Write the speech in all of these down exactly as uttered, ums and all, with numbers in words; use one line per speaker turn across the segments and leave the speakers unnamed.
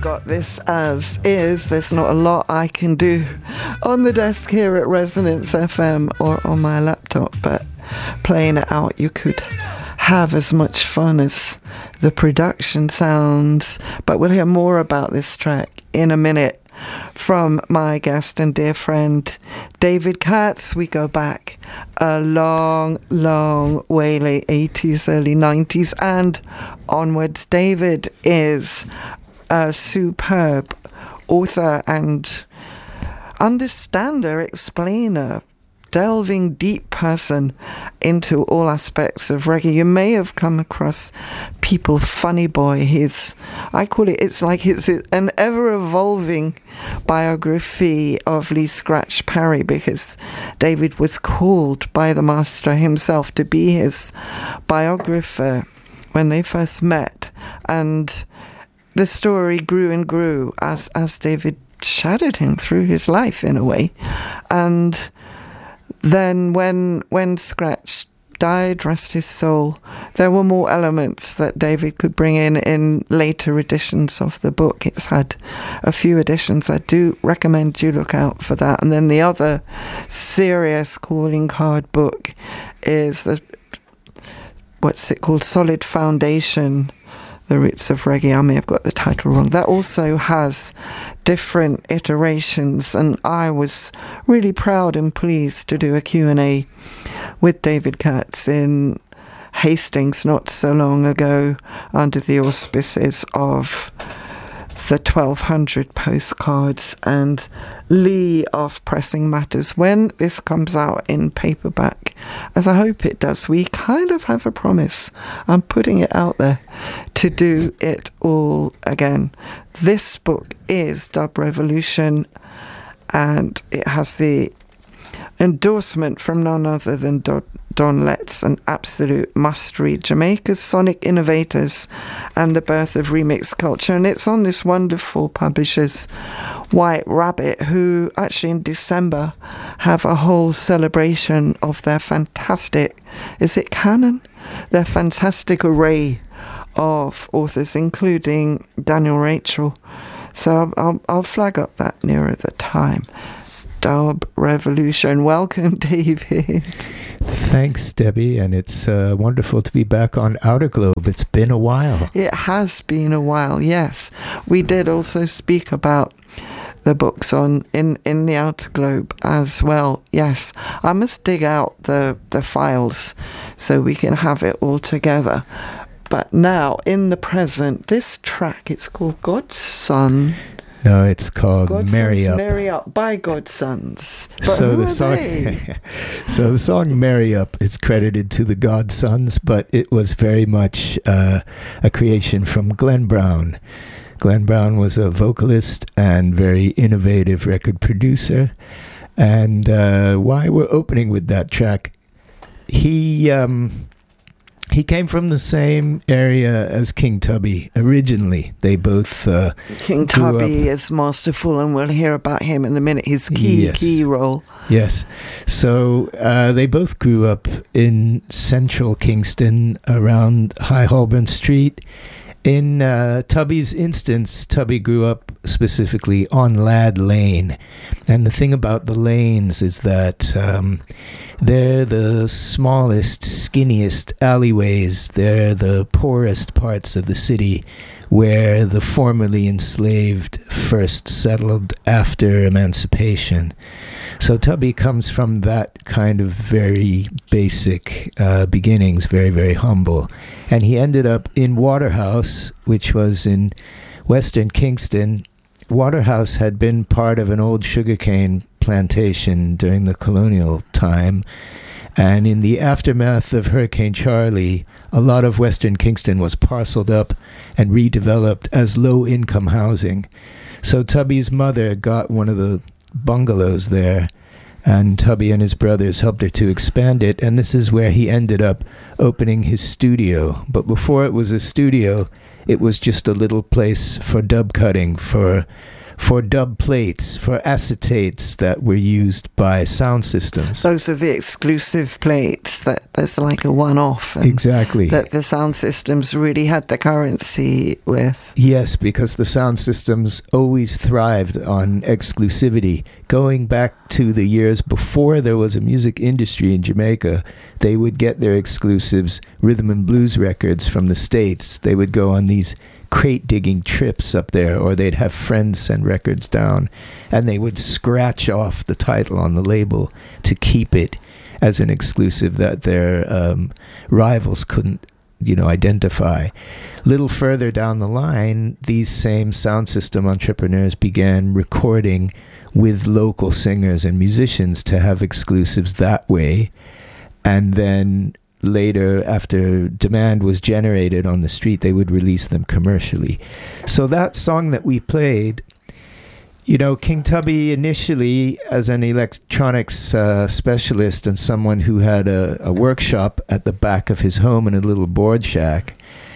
got this as is. There's not a lot I can do on the desk here at Resonance F M or on my laptop, but playing it out, you could have as much fun as the production sounds. But we'll hear more about this track in a minute from my guest and dear friend David Katz. We go back a long, long way, late eighties, early nineties, and onwards. David is a superb author and understander, explainer, delving deep person into all aspects of reggae. You may have come across People Funny Boy. His, I call it, it's like it's an ever-evolving biography of Lee Scratch Perry, because David was called by the master himself to be his biographer when they first met. And the story grew and grew as, as David shadowed him through his life in a way. And then when when Scratch died, rest his soul, there were more elements that David could bring in in later editions of the book. It's had a few editions. I do recommend you look out for that. And then the other serious calling card book is, the, what's it called, Solid Foundation, The Roots of Reggae. I may have got the title wrong. That also has different iterations, and I was really proud and pleased to do a Q and A with David Katz in Hastings not so long ago under the auspices of the twelve hundred postcards and Lee of Pressing Matters. When this comes out in paperback, as I hope it does, we kind of have a promise, I'm putting it out there, to do it all again. This book is Dub Revolution, and it has the endorsement from none other than Don, Don Letts, an absolute must-read. Jamaica's Sonic Innovators and the Birth of Remix Culture. And it's on this wonderful publisher's White Rabbit, who actually in December have a whole celebration of their fantastic, is it canon? Their fantastic array of authors, including Daniel Rachel. So I'll, I'll, I'll flag up that nearer the time. Dub Revolution. Welcome, David.
Thanks, Debbie, and it's uh, wonderful to be back on Outer Globe. It's been a while.
It has been a while, yes. We did also speak about the books on in, in the Outer Globe as well. Yes, I must dig out the, the files so we can have it all together. But now, in the present, this track, it's called God's Son.
No, it's called
Godsons,
Marry Up.
Marry Up by Godsons. But
so
who
the
are
song,
they?
so the song "Marry Up" is credited to the Godsons, but it was very much uh, a creation from Glenn Brown. Glenn Brown was a vocalist and very innovative record producer. And uh, why we're opening with that track, he um, he came from the same area as King Tubby originally. They both uh,
King Tubby is masterful, and we'll hear about him in a minute. His key
yes.
key role.
Yes. So uh, they both grew up in central Kingston around High Holborn Street. In uh, Tubby's instance, Tubby grew up specifically on Lad Lane. And the thing about the lanes is that um, they're the smallest, skinniest alleyways. They're the poorest parts of the city where the formerly enslaved first settled after emancipation. So Tubby comes from that kind of very basic uh, beginnings, very, very humble. And he ended up in Waterhouse, which was in Western Kingston. Waterhouse had been part of an old sugarcane plantation during the colonial time. And in the aftermath of Hurricane Charlie, a lot of Western Kingston was parceled up and redeveloped as low-income housing. So Tubby's mother got one of the bungalows there, and Tubby and his brothers helped her to expand it, and this is where he ended up opening his studio. But before it was a studio, it was just a little place for dub cutting for for dub plates, for acetates that were used by sound systems.
Those are the exclusive plates that there's like a one-off.
Exactly.
That the sound systems really had the currency with.
Yes, because the sound systems always thrived on exclusivity. Going back to the years before there was a music industry in Jamaica, they would get their exclusives, rhythm and blues records from the States. They would go on these crate digging trips up there, or they'd have friends send records down, and they would scratch off the title on the label to keep it as an exclusive that their um, rivals couldn't, you know, identify. Little further down the line, these same sound system entrepreneurs began recording with local singers and musicians to have exclusives that way, and then later, after demand was generated on the street, they would release them commercially. So that song that we played, you know, King Tubby initially, as an electronics uh, specialist and someone who had a, a workshop at the back of his home in a little board shack,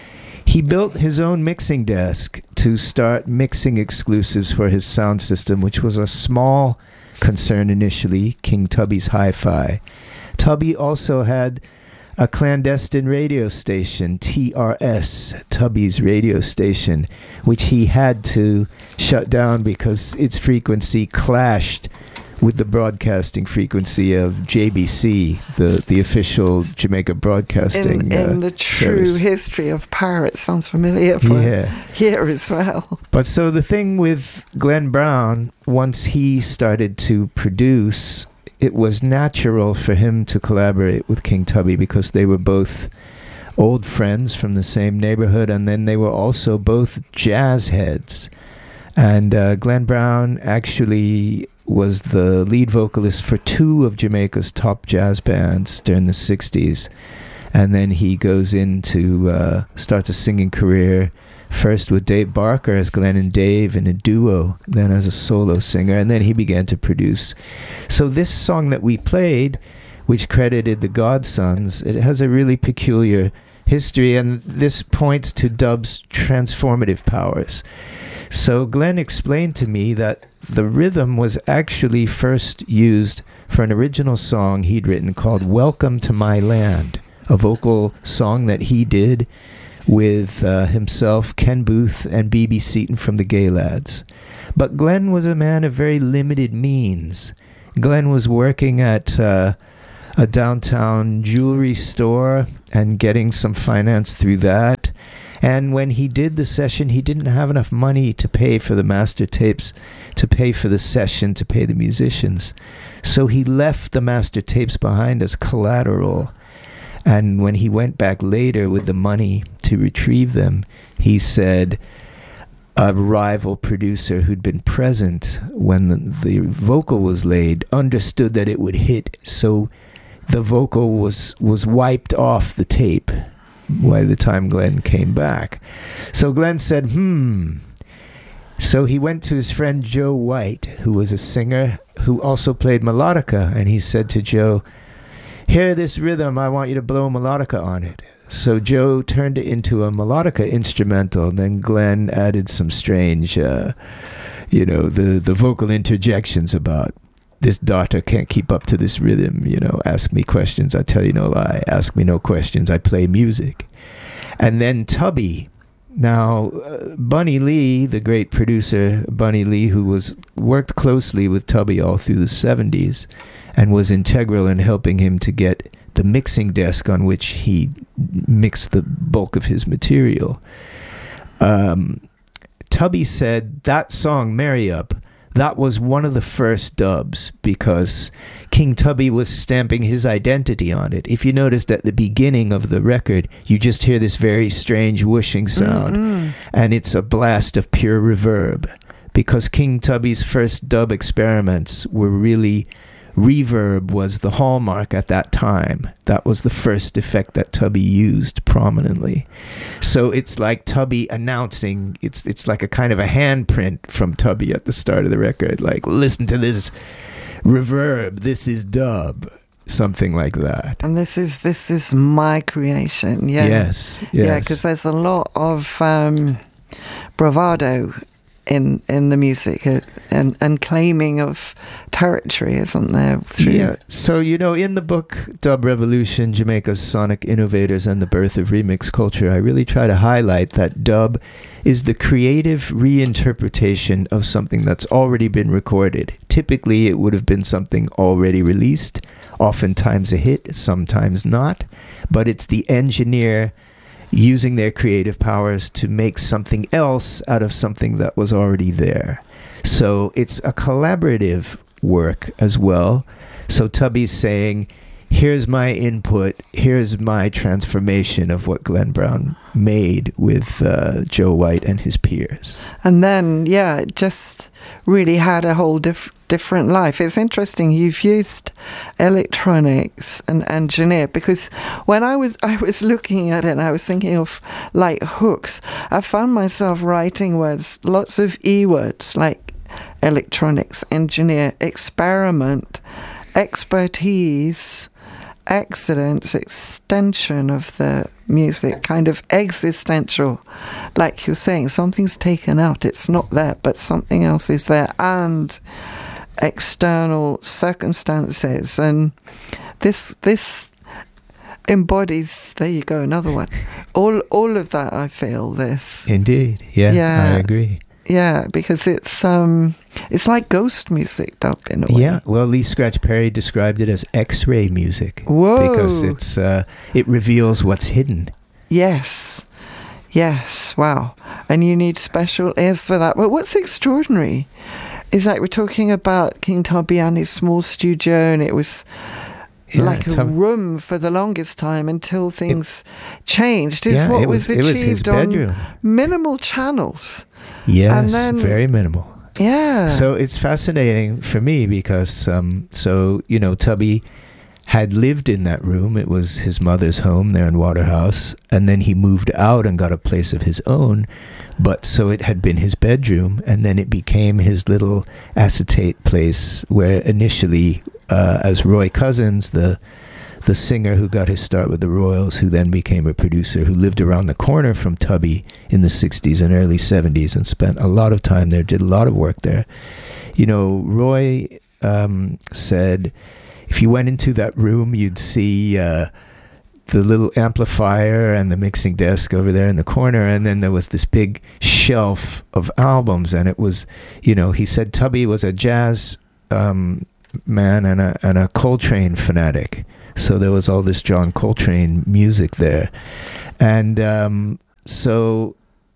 he built his own mixing desk to start mixing exclusives for his sound system, which was a small concern initially, King Tubby's Hi-Fi. Tubby also had a clandestine radio station, T R S, Tubby's radio station, which he had to shut down because its frequency clashed with the broadcasting frequency of J B C, the, the official Jamaica Broadcasting
In, in
uh,
the true
service.
history of pirates, sounds familiar for
Yeah.
here as well.
But so the thing with Glenn Brown, once he started to produce, it was natural for him to collaborate with King Tubby because they were both old friends from the same neighborhood, and then they were also both jazz heads. And uh, Glenn Brown actually was the lead vocalist for two of Jamaica's top jazz bands during the sixties. And then he goes into, uh, starts a singing career, first with Dave Barker as Glenn and Dave in a duo, then as a solo singer, and then he began to produce. So this song that we played, which credited the Godsons, it has a really peculiar history, and this points to dub's transformative powers. So Glenn explained to me that the rhythm was actually first used for an original song he'd written called Welcome to My Land, a vocal song that he did with uh, himself, Ken Booth, and B B Seaton from the Gay Lads. But Glenn was a man of very limited means. Glenn was working at uh, a downtown jewelry store and getting some finance through that. And when he did the session, he didn't have enough money to pay for the master tapes, to pay for the session, to pay the musicians. So he left the master tapes behind as collateral. And when he went back later with the money to retrieve them, he said a rival producer who'd been present when the, the vocal was laid understood that it would hit. So the vocal was, was wiped off the tape by the time Glenn came back. So Glenn said, hmm. So he went to his friend Joe White, who was a singer who also played melodica. And he said to Joe, hear this rhythm, I want you to blow melodica on it. So Joe turned it into a melodica instrumental, and then Glenn added some strange, uh, you know, the, the vocal interjections about, this daughter can't keep up to this rhythm, you know, ask me questions, I tell you no lie, ask me no questions, I play music. And then Tubby, now uh, Bunny Lee, the great producer, Bunny Lee, who was worked closely with Tubby all through the seventies, and was integral in helping him to get the mixing desk on which he mixed the bulk of his material. Um, Tubby said that song, Marry Up, that was one of the first dubs because King Tubby was stamping his identity on it. If you noticed at the beginning of the record, you just hear this very strange whooshing sound, mm-hmm. and it's a blast of pure reverb because King Tubby's first dub experiments were really reverb was the hallmark at that time. That was the first effect that Tubby used prominently. So it's like Tubby announcing, it's it's like a kind of a handprint from Tubby at the start of the record, like, listen to this reverb, this is dub, something like that.
And this is this is my creation. Yeah.
Yes, yes.
Yeah, because there's a lot of um, bravado in in the music, uh, and and claiming of territory, isn't there? Through
Yeah. So, you know, in the book Dub Revolution, Jamaica's Sonic Innovators and the Birth of Remix Culture, I really try to highlight that dub is the creative reinterpretation of something that's already been recorded. Typically, it would have been something already released, oftentimes a hit, sometimes not, but it's the engineer using their creative powers to make something else out of something that was already there. So it's a collaborative work as well. So Tubby's saying, here's my input, here's my transformation of what Glenn Brown made with uh, Joe White and his peers.
And then, yeah, it just really had a whole diff- different life. It's interesting you've used electronics and engineer, because when I was I was looking at it and I was thinking of like hooks, I found myself writing words, lots of E words like electronics, engineer, experiment, expertise, accidents, extension of the music, kind of existential, like you're saying, something's taken out, it's not there, but something else is there, and external circumstances, and this this embodies, there you go, another one, all all of that. I feel this
Indeed. Yeah,
yeah
I agree.
Yeah, because it's um, it's like ghost music dubbed in a way.
Yeah, well, Lee Scratch Perry described it as X-ray music.
Whoa!
Because it's uh, it reveals what's hidden.
Yes, yes, wow. And you need special ears for that. But what's extraordinary is like we're talking about King Tubby and his small studio, and it was
Yeah,
like a
Tub-
room for the longest time until things it, changed. Is
yeah,
what
it was,
was
it was his
achieved on
bedroom.
minimal channels.
Yes,
and then,
very minimal.
Yeah.
So it's fascinating for me because, um, so, you know, Tubby had lived in that room. It was his mother's home there in Waterhouse. And then he moved out and got a place of his own. But so it had been his bedroom. And then it became his little acetate place where initially, uh, as Roy Cousins, the the singer who got his start with the Royals, who then became a producer, who lived around the corner from Tubby in the sixties and early seventies and spent a lot of time there, did a lot of work there. You know, Roy um, said if you went into that room, you'd see uh, the little amplifier and the mixing desk over there in the corner, and then there was this big shelf of albums, and it was, you know, he said Tubby was a jazz um, man and a, and a Coltrane fanatic. So there was all this John Coltrane music there. And um, so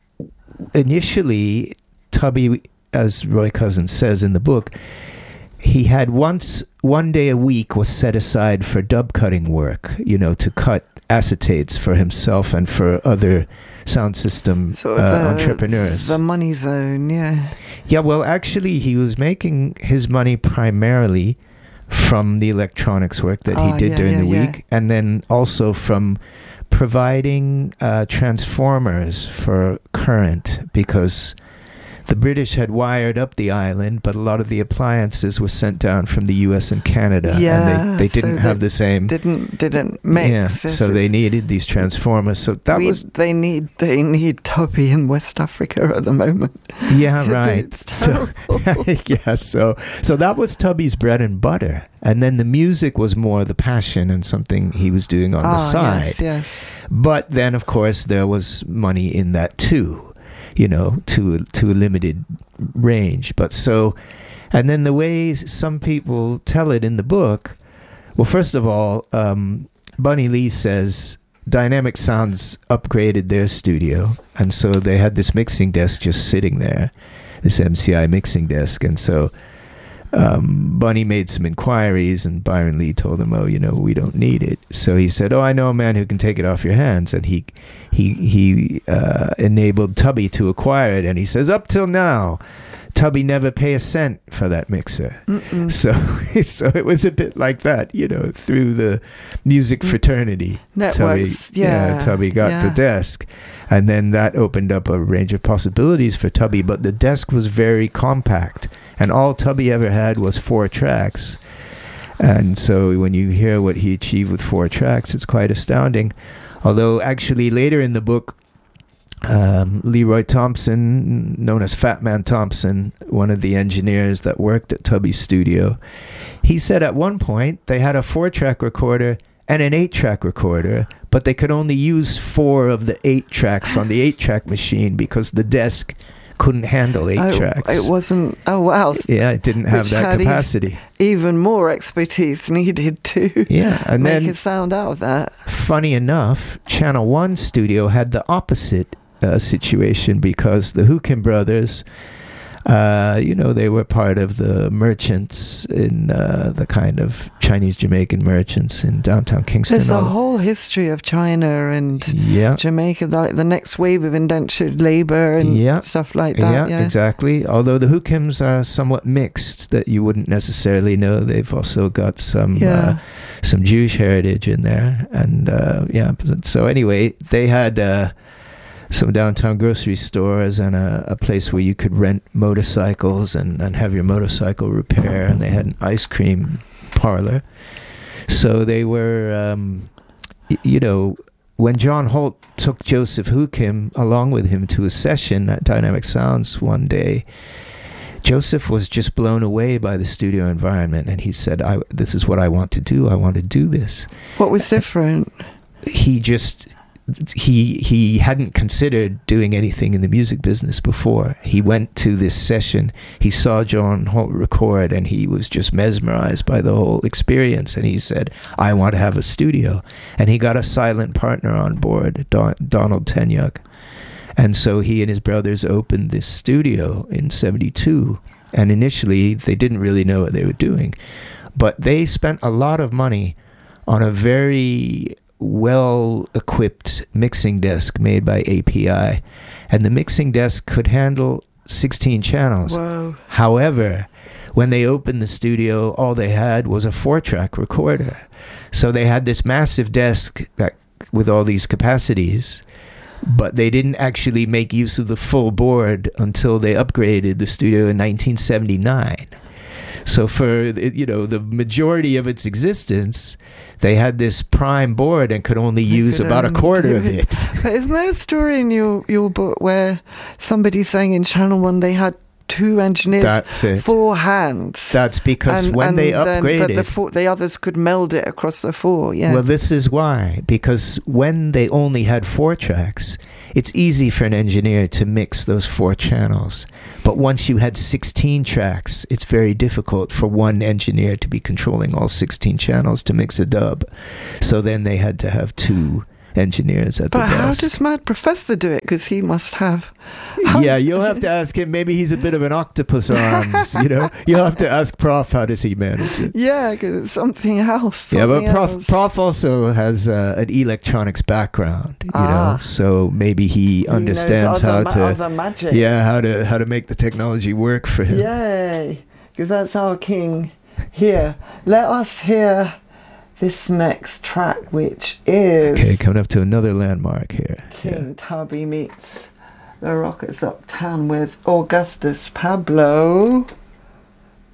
initially, Tubby, as Roy Cousins says in the book, he had once, one day a week was set aside for dub cutting work, you know, to cut acetates for himself and for other sound system
sort
uh,
of the,
entrepreneurs.
The money zone, yeah.
Yeah, well, actually, he was making his money primarily from the electronics work that he
oh,
did
yeah,
during
yeah,
the
yeah.
week, and then also from providing uh, transformers for current, because the British had wired up the island, but a lot of the appliances were sent down from the U S and Canada,
yeah,
and they, they didn't
so
have
they
the same.
Didn't didn't mix.
Yeah, so they needed these transformers. So that
we,
was
they need they need Tubby in West Africa at the moment.
Yeah, right.
It's
So
terrible.
yeah, so so that was Tubby's bread and butter, and then the music was more the passion and something he was doing on
ah,
the side.
Yes, yes.
But then, of course, there was money in that too, you know, to to a limited range. But so, and then the ways some people tell it in the book. Well, first of all, um, Bunny Lee says Dynamic Sounds upgraded their studio, and so they had this mixing desk just sitting there, this M C I mixing desk, and so um, Bunny made some inquiries, and Byron Lee told him, "Oh, you know, we don't need it." So he said, "Oh, I know a man who can take it off your hands," and he he he uh, enabled Tubby to acquire it, and he says, "Up till now, Tubby never pay a cent for that mixer."
Mm-mm.
So, so it was a bit like that, you know, through the music fraternity.
Networks,
Tubby,
yeah,
Tubby got
yeah.
the desk, and then that opened up a range of possibilities for Tubby. But the desk was very compact, and all Tubby ever had was four tracks. And so, when you hear what he achieved with four tracks, it's quite astounding. Although, actually, later in the book, Um, Leroy Thompson, known as Fat Man Thompson, one of the engineers that worked at Tubby's studio, he said at one point they had a four-track recorder and an eight-track recorder, but they could only use four of the eight tracks on the eight-track machine because the desk couldn't handle eight
oh,
tracks.
It wasn't. Oh wow!
Yeah, it didn't have
Which
that
had
capacity.
Ev- even more expertise needed to
yeah, and
make
then,
a sound out of that.
Funny enough, Channel One studio had the opposite uh, situation because the Hukin brothers, uh, you know, they were part of the merchants in uh, the kind of Chinese Jamaican merchants in downtown Kingston.
There's a whole history of China and
yeah.
Jamaica, like the next wave of indentured labor and
yeah.
stuff like that.
Yeah,
Yeah,
exactly. Although the Hukims are somewhat mixed, that you wouldn't necessarily know. They've also got some
Yeah.
uh, some Jewish heritage in there, and uh, yeah. So anyway, they had. Uh, some downtown grocery stores and a, a place where you could rent motorcycles and, and have your motorcycle repair, and they had an ice cream parlor. So they were, um, y- you know, when John Holt took Joseph Hukim along with him to a session at Dynamic Sounds one day, Joseph was just blown away by the studio environment, and he said, I, this is what I want to do. I want to do this.
What was different?
He just... he he hadn't considered doing anything in the music business before. He went to this session, he saw John Holt record, and he was just mesmerized by the whole experience, and he said, I want to have a studio. And he got a silent partner on board, Don, Donald Tenyuk, and so he and his brothers opened this studio in seventy-two, and initially they didn't really know what they were doing, but they spent a lot of money on a very well-equipped mixing desk made by A P I, and the mixing desk could handle sixteen channels.
Whoa.
However, when they opened the studio, all they had was a four-track recorder. So they had this massive desk that with all these capacities, but they didn't actually make use of the full board until they upgraded the studio in nineteen seventy-nine. So for, you know, the majority of its existence, they had this prime board and could only
They
use
could
about a
only
quarter
do
of
it.
it.
But isn't there a story in your, your book where somebody saying in Channel One they had two engineers,
That's it.
four hands?
That's because
and,
when
and
they
then,
upgraded...
but the, four, the others could meld it across the four, yeah.
Well, this is why. Because when they only had four tracks, it's easy for an engineer to mix those four channels. But once you had sixteen tracks, it's very difficult for one engineer to be controlling all sixteen channels to mix a dub. So then they had to have two engineers at
but
the
how
desk.
does Mad Professor do it? Because he must have...
Yeah, you'll have to ask him. Maybe he's a bit of an octopus arms, you know? You'll have to ask Prof how does he manage it.
Yeah, because it's something else.
Yeah, but
something
Prof,
else.
Prof also has uh, an electronics background, you
Ah.
know, so maybe he,
He
understands
knows other
how
ma-
to,
other magic.
yeah, how to how to make the technology work for him.
Yay! Because that's our king. Here, let us hear this next track, which is
Okay, coming up to another landmark here.
King Tubby meets the Rockets Uptown with Augustus Pablo.